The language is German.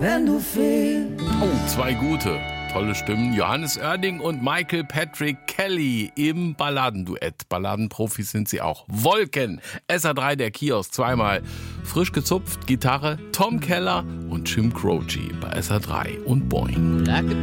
wenn du fehlst. Oh, zwei gute. Tolle Stimmen. Johannes Oerding und Michael Patrick Kelly im Balladenduett. Balladenprofis sind sie auch. Wolken. SA3 der Kiosk. Zweimal frisch gezupft. Gitarre Tom Keller und Jim Croce bei SA3 und Boing.